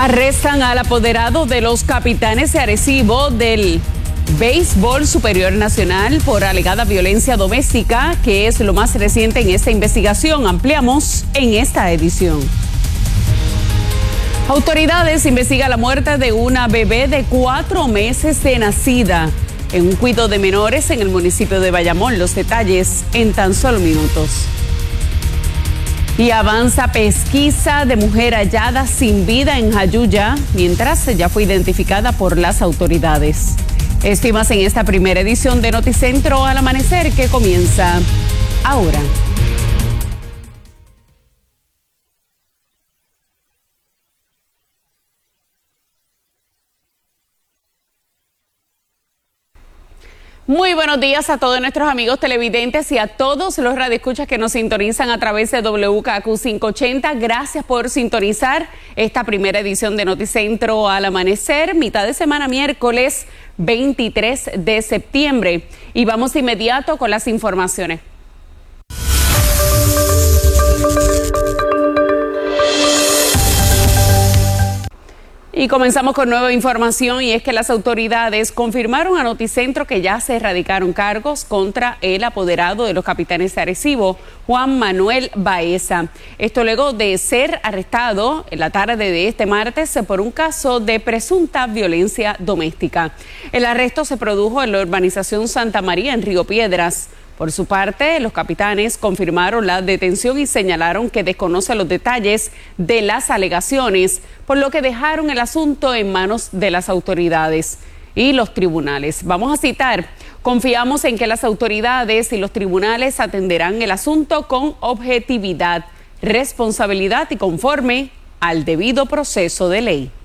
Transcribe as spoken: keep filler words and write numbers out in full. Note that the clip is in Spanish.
Arrestan al apoderado de los Capitanes de Arecibo del Béisbol Superior Nacional por alegada violencia doméstica, que es lo más reciente en esta investigación. Ampliamos en esta edición. Autoridades investigan la muerte de una bebé de cuatro meses de nacida en un cuidado de menores en el municipio de Bayamón. Los detalles en tan solo minutos. Y avanza pesquisa de mujer hallada sin vida en Jayuya, mientras ya fue identificada por las autoridades. Estimas en esta primera edición de Noticentro al Amanecer, que comienza ahora. Muy buenos días a todos nuestros amigos televidentes y a todos los radioescuchas que nos sintonizan a través de W K Q quinientos ochenta. Gracias por sintonizar esta primera edición de Noticentro al Amanecer, mitad de semana, miércoles veintitrés de septiembre. Y vamos de inmediato con las informaciones. Y comenzamos con nueva información, y es que las autoridades confirmaron a Noticentro que ya se erradicaron cargos contra el apoderado de los Capitanes de Arecibo, Juan Manuel Baeza. Esto luego de ser arrestado en la tarde de este martes por un caso de presunta violencia doméstica. El arresto se produjo en la urbanización Santa María, en Río Piedras. Por su parte, los capitanes confirmaron la detención y señalaron que desconocen los detalles de las alegaciones, por lo que dejaron el asunto en manos de las autoridades y los tribunales. Vamos a citar: confiamos en que las autoridades y los tribunales atenderán el asunto con objetividad, responsabilidad y conforme al debido proceso de ley.